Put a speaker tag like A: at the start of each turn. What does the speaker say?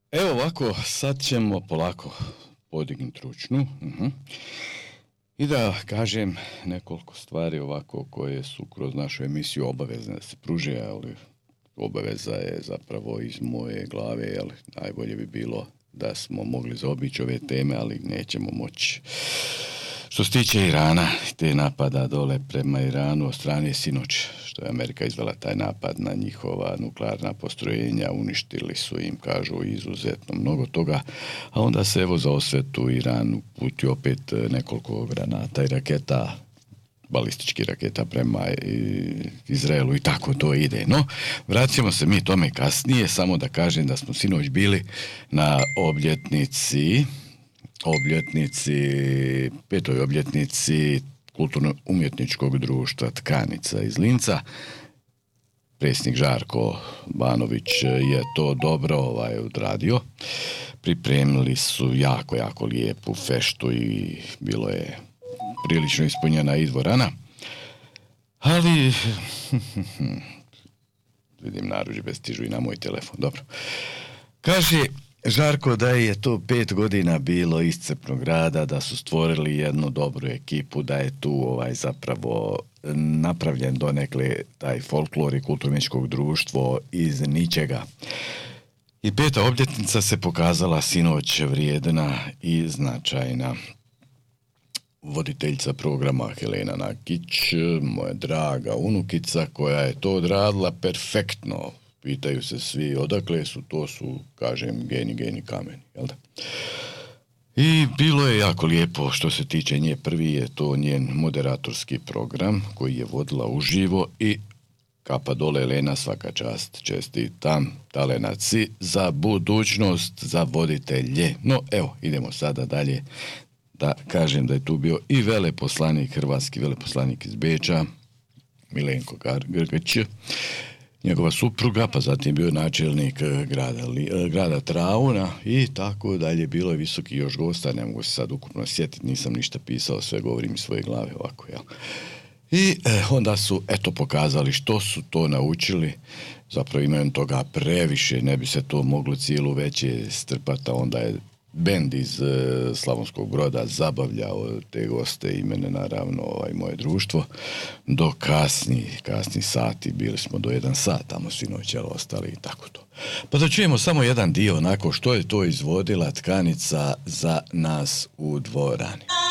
A: Evo ovako, sad ćemo polako podignuti ručnu. I da kažem nekoliko stvari ovako koje su kroz našu emisiju obavezne da se pruže, ali obaveza je zapravo iz moje glave, ali najbolje bi bilo da smo mogli zaobići ove teme, ali nećemo moći. Što se tiče Irana, te napada dole prema Iranu od strane sinoć, što je Amerika izvela taj napad na njihova nuklearna postrojenja, uništili su im, kažu, izuzetno mnogo toga, a onda se evo za osvetu Iran uputio opet nekoliko granata i raketa, balističkih raketa prema Izraelu i tako to ide. No, vraćamo se mi tome kasnije, samo da kažem da smo sinoć bili na petoj obljetnici kulturno-umjetničkog društva Tkanica iz Linca. Predsjednik Žarko Banović je to dobro odradio. Pripremili su jako lijepu feštu i bilo je prilično ispunjena i dvorana. Ali vidim narudžbe stižu i na moj telefon. Dobro. Kaže Žarko da je to 5 godina bilo iscrpnog rada, da su stvorili jednu dobru ekipu, da je tu zapravo napravljen donekle taj folklor i kulturno-umjetničko društvo iz ničega. I 5. obljetnica se pokazala sinoć vrijedna i značajna. Voditeljica programa Helena Nakić, moja draga unukica koja je to odradila perfektno. Pitaju se svi odakle su, to su, kažem, geni kameni, jel da? I bilo je jako lijepo što se tiče nje. Prvi je to njen moderatorski program koji je vodila uživo i kapa dole Elena, svaka čast, čestitam, talenat za budućnost, za voditelje. No, evo, idemo sada dalje da kažem da je tu bio i hrvatski veleposlanik iz Beča, Milenko Grgić, njegova supruga, pa zatim bio načelnik grada Trauna i tako dalje. Bilo je visoki još gosta, ne mogu se sad ukupno sjetiti, nisam ništa pisao, sve govorim iz svoje glave ovako, jel? I onda su, pokazali što su to naučili, zapravo imaju toga previše, ne bi se to moglo cijelu veće strpati, onda je bend iz Slavonskog Broda zabavljao te goste i mene naravno moje društvo do kasni sati, bili smo do 1 sat tamo sinoć, ali ostali i tako to. Pa da čujemo samo jedan dio onako što je to izvodila Tkanica za nas u dvorani.